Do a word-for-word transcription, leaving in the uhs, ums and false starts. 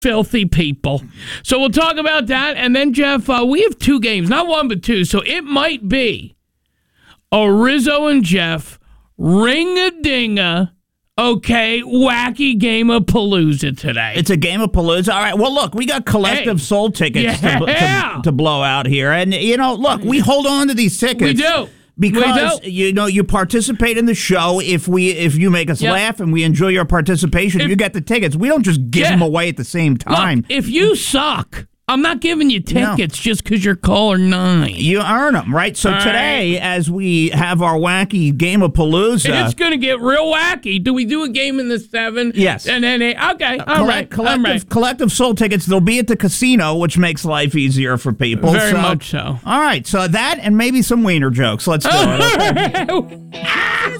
Filthy people. So we'll talk about that. And then, Jeff, uh, we have two games, not one, but two. So it might be a Rizzo and Jeff ring-a-dinga, okay, wacky game of Palooza today. It's a game of Palooza. All right. Well, look, we got collective Hey. soul tickets Yeah. to, to, to blow out here. And, you know, look, we hold on to these tickets. We do. Because, we do. you know, you participate in the show. If we, if you make us Yep. laugh and we enjoy your participation, If- you get the tickets. We don't just give Yeah. them away at the same time. Look, if you suck, I'm not giving you No. tickets just because you're caller nine. You earn them, right? So All today, right. as we have our wacky game of Palooza, It's going to get real wacky. Do we do a game in the seven? Yes. And then eight? Okay. All collect- right. collective, All right. collective soul tickets, they'll be at the casino, which makes life easier for people. Very so, much so. All right, so that and maybe some wiener jokes. Let's do it. Okay? Oh.